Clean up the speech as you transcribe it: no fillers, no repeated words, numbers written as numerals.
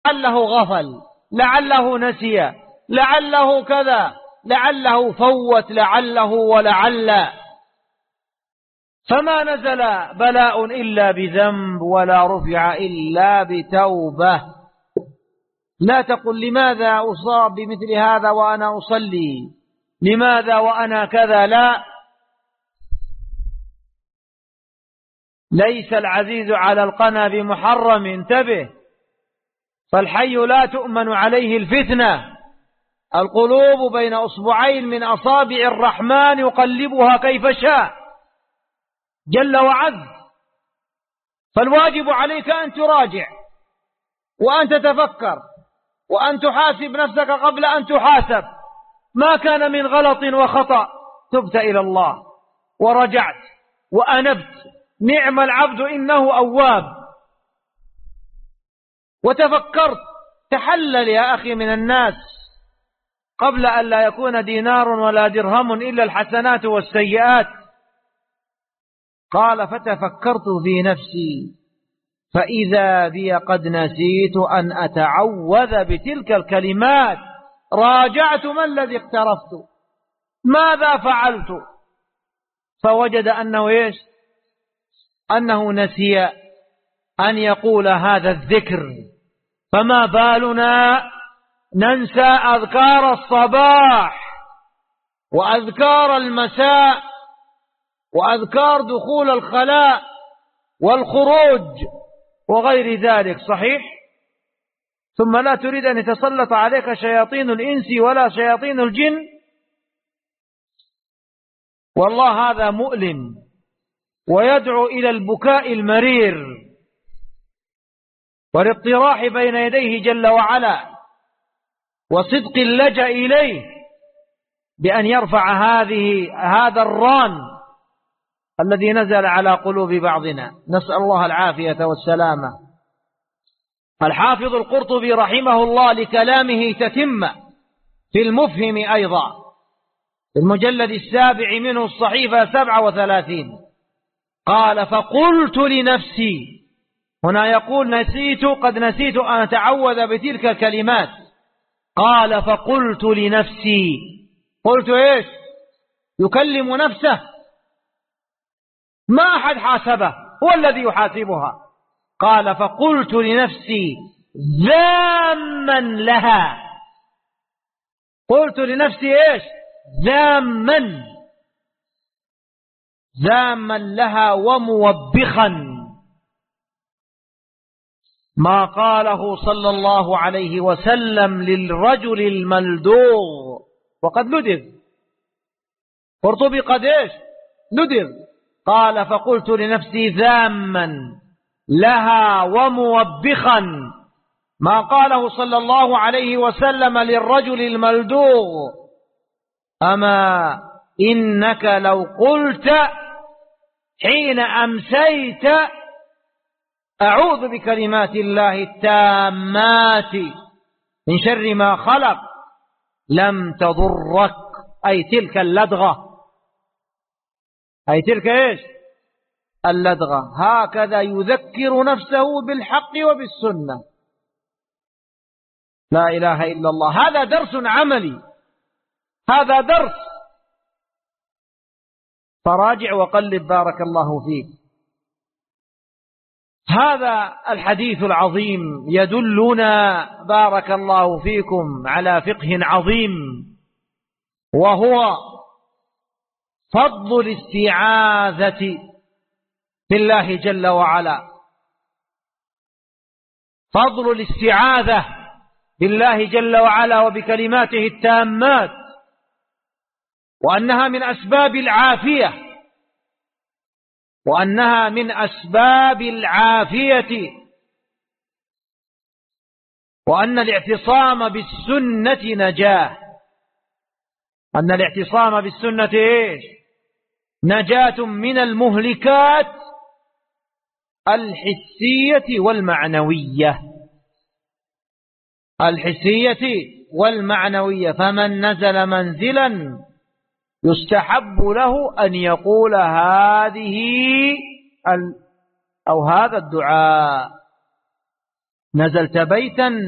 لعله غفل، لعله نسي، لعله كذا، لعله فوت، لعله ولعل. فما نزل بلاء إلا بذنب ولا رفع إلا بتوبة. لا تقل لماذا أصاب بمثل هذا وأنا أصلي، لماذا وأنا كذا. لا، ليس العزيز على القنا بمحرم، انتبه. فالحي لا تؤمن عليه الفتنة. القلوب بين أصبعين من أصابع الرحمن يقلبها كيف شاء جل وعز. فالواجب عليك أن تراجع وأن تتفكر وأن تحاسب نفسك قبل أن تحاسب. ما كان من غلط وخطأ تبت إلى الله ورجعت وأنبت، نعم العبد إنه أواب. وتفكرت، تحلل يا أخي من الناس قبل أن لا يكون دينار ولا درهم إلا الحسنات والسيئات. قال فتفكرت في نفسي فإذا بي قد نسيت أن أتعوذ بتلك الكلمات. راجعت ما الذي اقترفت، ماذا فعلت، فوجد أنه إيش؟ أنه نسي أن يقول هذا الذكر. فما بالنا ننسى أذكار الصباح وأذكار المساء وأذكار دخول الخلاء والخروج وغير ذلك، صحيح؟ ثم لا تريد أن يتسلط عليك شياطين الإنس ولا شياطين الجن. والله هذا مؤلم ويدعو إلى البكاء المرير والاضطراح بين يديه جل وعلا وصدق اللجأ إليه بأن يرفع هذا الران الذي نزل على قلوب بعضنا. نسأل الله العافية والسلامة. الحافظ القرطبي رحمه الله لكلامه تتم في المفهم أيضا في المجلد 7 منه الصحيفة 37 قال فقلت لنفسي، هنا يقول نسيت، قد نسيت أن أتعوذ بتلك الكلمات. قال فقلت لنفسي، قلت إيش؟ يكلم نفسه، ما أحد حاسبه، هو الذي يحاسبها. قال فقلت لنفسي ذاما لها، قلت لنفسي إيش؟ ذاما لها وموبخا ما قاله صلى الله عليه وسلم للرجل الملدوغ وقد لدغ. قرطبي قد إيش؟ لدغ. قال فقلت لنفسي ذاما لها وموبخا ما قاله صلى الله عليه وسلم للرجل الملدوغ أما إنك لو قلت حين أمسيت أعوذ بكلمات الله التامات من شر ما خلق لم تضرك، أي تلك اللدغة، أي تلك إيش؟ اللدغة. هكذا يذكر نفسه بالحق وبالسنة. لا إله إلا الله. هذا درس عملي، هذا درس. فراجع وقلب بارك الله فيك. هذا الحديث العظيم يدلنا بارك الله فيكم على فقه عظيم، وهو فضل الاستعاذة بالله جل وعلا. فضل الاستعاذة بالله جل وعلا وبكلماته التامات، وأنها من أسباب العافية، وأنها من أسباب العافية، وأن الاعتصام بالسنة نجاة. أن الاعتصام بالسنة إيش؟ نجاة من المهلكات الحسية والمعنوية. الحسية والمعنوية. فمن نزل منزلا يستحب له أن يقول هذا الدعاء: نزلت بيتا